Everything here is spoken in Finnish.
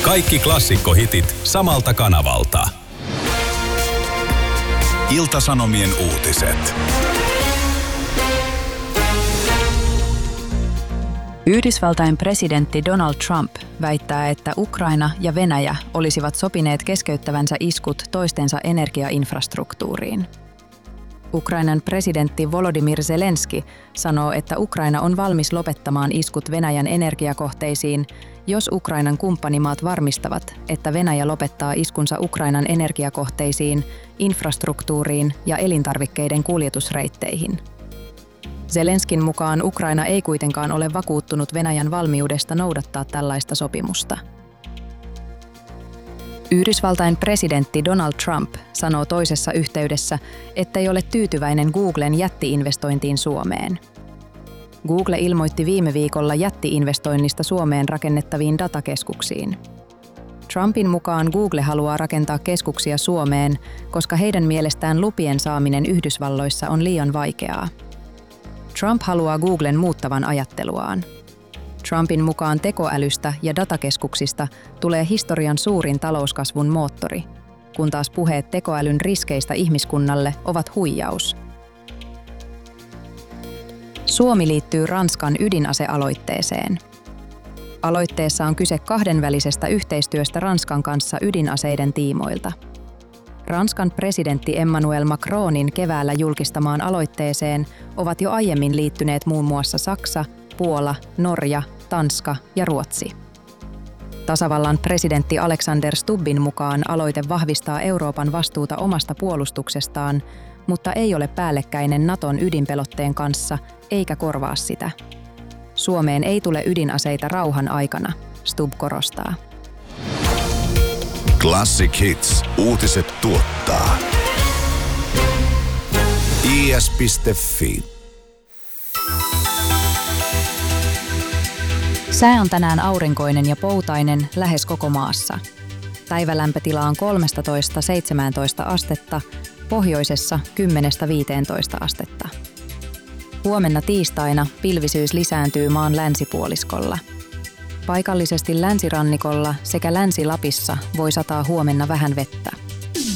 Kaikki klassikkohitit samalta kanavalta. Ilta-Sanomien uutiset. Yhdysvaltain presidentti Donald Trump väittää, että Ukraina ja Venäjä olisivat sopineet keskeyttävänsä iskut toistensa energiainfrastruktuuriin. Ukrainan presidentti Volodymyr Zelenski sanoo, että Ukraina on valmis lopettamaan iskut Venäjän energiakohteisiin, jos Ukrainan kumppanimaat varmistavat, että Venäjä lopettaa iskunsa Ukrainan energiakohteisiin, infrastruktuuriin ja elintarvikkeiden kuljetusreitteihin. Zelenskin mukaan Ukraina ei kuitenkaan ole vakuuttunut Venäjän valmiudesta noudattaa tällaista sopimusta. Yhdysvaltain presidentti Donald Trump sanoo toisessa yhteydessä, ettei ole tyytyväinen Googlen jätti-investointiin Suomeen. Google ilmoitti viime viikolla jätti-investoinnista Suomeen rakennettaviin datakeskuksiin. Trumpin mukaan Google haluaa rakentaa keskuksia Suomeen, koska heidän mielestään lupien saaminen Yhdysvalloissa on liian vaikeaa. Trump haluaa Googlen muuttavan ajatteluaan. Trumpin mukaan tekoälystä ja datakeskuksista tulee historian suurin talouskasvun moottori, kun taas puheet tekoälyn riskeistä ihmiskunnalle ovat huijaus. Suomi liittyy Ranskan ydinasealoitteeseen. Aloitteessa on kyse kahdenvälisestä yhteistyöstä Ranskan kanssa ydinaseiden tiimoilta. Ranskan presidentti Emmanuel Macronin keväällä julkistamaan aloitteeseen ovat jo aiemmin liittyneet muun muassa Saksa, Puola, Norja, Tanska ja Ruotsi. Tasavallan presidentti Alexander Stubbin mukaan aloite vahvistaa Euroopan vastuuta omasta puolustuksestaan, mutta ei ole päällekkäinen Naton ydinpelotteen kanssa eikä korvaa sitä. Suomeen ei tule ydinaseita rauhan aikana, Stubb korostaa. Classic Hits. Uutiset tuottaa is.fi. Sää on tänään aurinkoinen ja poutainen lähes koko maassa. Päivälämpötila on 13–17 astetta, pohjoisessa 10–15 astetta. Huomenna tiistaina pilvisyys lisääntyy maan länsipuoliskolla. Paikallisesti länsirannikolla sekä Länsi-Lapissa voi sataa huomenna vähän vettä.